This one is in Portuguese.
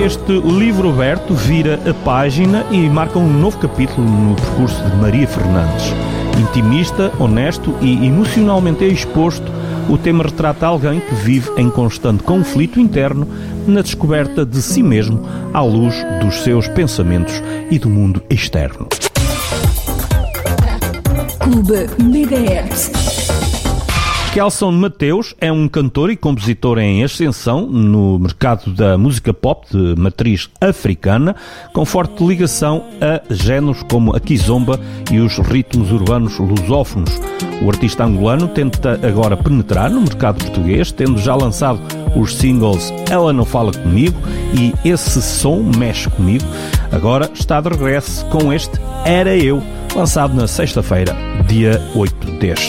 este livro aberto vira a página e marca um novo capítulo no percurso de Maria Fernandes. Intimista, honesto e emocionalmente exposto, o tema retrata alguém que vive em constante conflito interno na descoberta de si mesmo à luz dos seus pensamentos e do mundo externo. Clube Megahertz. Kelson Mateus é um cantor e compositor em ascensão no mercado da música pop de matriz africana, com forte ligação a géneros como a kizomba e os ritmos urbanos lusófonos. O artista angolano tenta agora penetrar no mercado português, tendo já lançado os singles Ela Não Fala Comigo e Esse Som Mexe Comigo. Agora está de regresso com este Era Eu, lançado na sexta-feira, dia 8 deste.